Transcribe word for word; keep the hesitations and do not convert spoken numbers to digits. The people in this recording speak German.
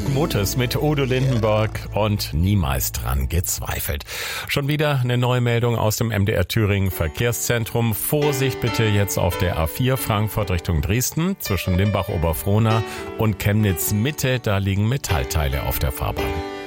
Roten Mutes mit Udo Lindenberg und niemals dran gezweifelt. Schon wieder eine neue Meldung aus dem M D R Thüringen Verkehrszentrum. Vorsicht bitte jetzt auf der A vier Frankfurt Richtung Dresden zwischen Limbach-Oberfrohna und Chemnitz Mitte. Da liegen Metallteile auf der Fahrbahn.